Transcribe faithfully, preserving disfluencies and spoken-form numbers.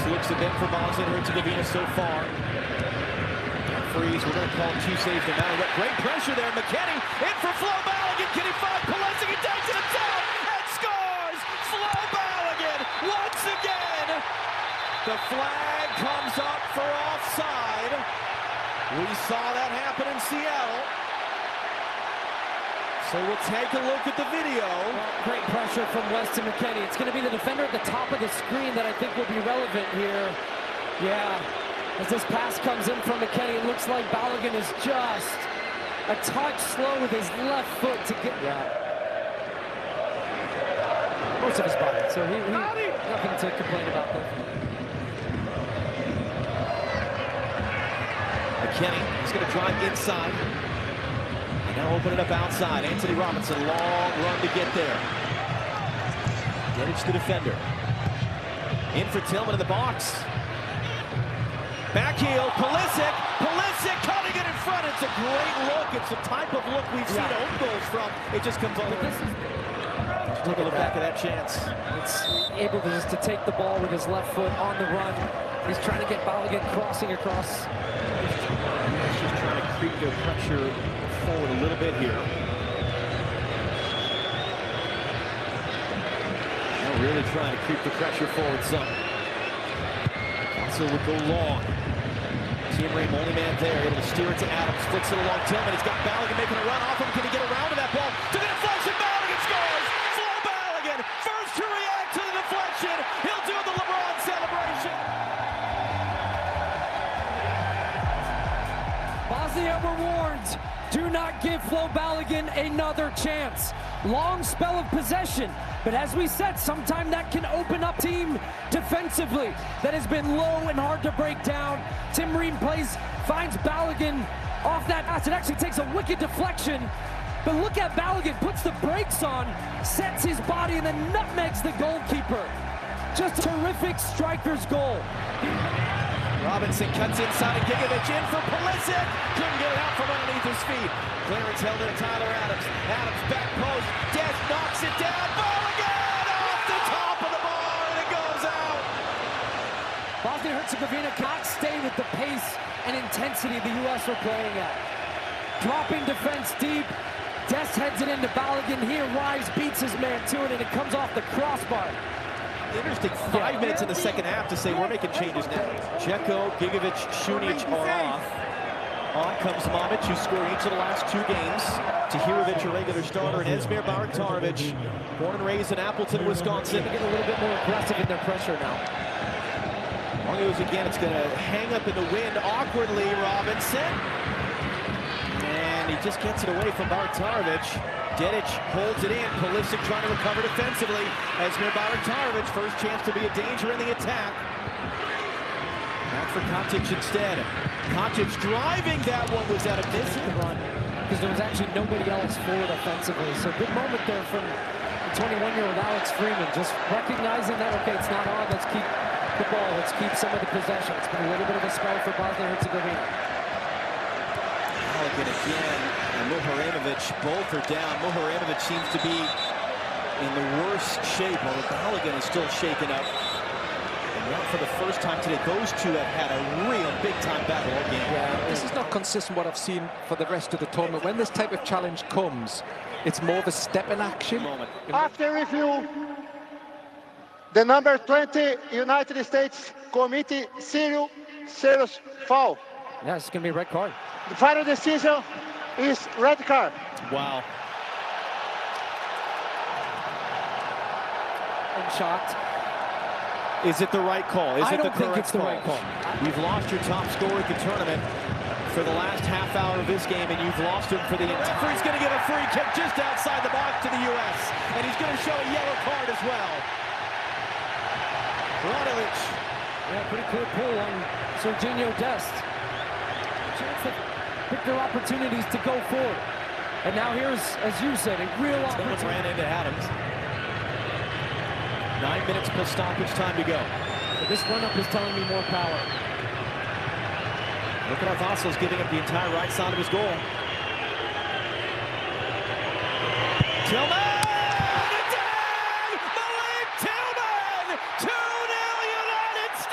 looks at them for Bosnia-Herzegovina so far. Freeze, we're going to call two saves to matter. Great pressure there. McKennie in for Flo Balogun. Can he find Pulisic? He takes it himself and scores! Flo Balogun once again. The flag comes up for offside. We saw that happen in Seattle. So we'll take a look at the video. Great pressure from Weston McKennie. It's going to be the defender at the top of the screen that I think will be relevant here. Yeah, as this pass comes in from McKennie, it looks like Balogun is just a touch slow with his left foot to get... Yeah. Most of his body, so he, he nothing to complain about there. McKennie is going to drive inside. And now open it up outside. Anthony Robinson, long run to get there. Getting the defender. In for Tillman in the box. Back heel, Pulisic. Pulisic cutting it in front. It's a great look. It's the type of look we've seen yeah. own goals from. It just comes over. Take a look back at that chance. It's able to just to take the ball with his left foot on the run. He's trying to get Balogun crossing across. He's just trying to creep their pressure forward a little bit here. They're really trying to creep the pressure forward some. Also would go long. Team Ream, only man there, able to steer it to Adams. Flicks it along Tillman. He's got Balogun making a run off him. Can he get around to that ball? To the deflection, Balogun scores! Flo Balogun, first to react to the deflection. He'll do the LeBron celebration. Bosnia were warned. Do not give Flo Balogun another chance. Long spell of possession, but as we said, sometime that can open up team defensively that has been low and hard to break down. Tim Ream plays, finds Balogun off that pass. It actually takes a wicked deflection, but look at Balogun, puts the brakes on, sets his body, and then nutmegs the goalkeeper. Just a terrific striker's goal. Robinson cuts inside, and Gigovic in for Pulisic. Couldn't get it out from underneath his feet. Clearance held in Tyler Adams. Adams back post. Des knocks it down. Balogun off the top of the bar, and it goes out. Bosnia-Herzegovina cannot stay with the pace and intensity the U S are playing at. Dropping defense deep. Des heads it into Balogun here. Wise beats his man to it, and it comes off the crossbar. Interesting five yeah. minutes in the second half to say we're making changes now. Dzeko, Gigovic, Šunić are off. On comes Mamić, who scored each of the last two games. Tahirovic, a regular starter, and Esmir Bajraktarevic, born and raised in Appleton, Wisconsin. They get a little bit more aggressive in their pressure now. Marlios again, it's going to hang up in the wind awkwardly. Robinson. And he just gets it away from Bajraktarevic. Dedic holds it in. Pulisic trying to recover defensively. Esmir Bajraktarevic, first chance to be a danger in the attack. Back for Katic instead. Katic driving that one was out of this run because there was actually nobody else forward offensively. So good moment there from the twenty-one-year-old Alex Freeman, just recognizing that, okay, it's not on, let's keep the ball, let's keep some of the possession. It's been a little bit of a spell for Bosnia-Herzegovina. Balogun again, and Muharenovic, both are down. Muharenovic seems to be in the worst shape, although Balogun is still shaken up. And not for the first time today, those two have had a real big-time battle all game. Yeah, this is not consistent what I've seen for the rest of the tournament. When this type of challenge comes, it's more of a step in action. Moment. After review, the number twenty United States committee serious, serious foul. Yeah, it's going to be a red card. The final decision is red card. Wow. Unshot. Is it the right call? Is I it don't the think correct it's the call? right call. You've lost your top scorer at the tournament for the last half hour of this game, and you've lost him for the entire. Referee's going to give a free kick just outside the box to the U S, and he's going to show a yellow card as well. Radilic. Yeah, pretty clear pull on Sergiño Dest. Chance to pick their opportunities to go forward. And now here's, as you said, a real opportunity. Ran into Adams. Nine minutes plus stoppage time to go. But this run-up is telling me more power. Look at Vassals giving up the entire right side of his goal. Tillman!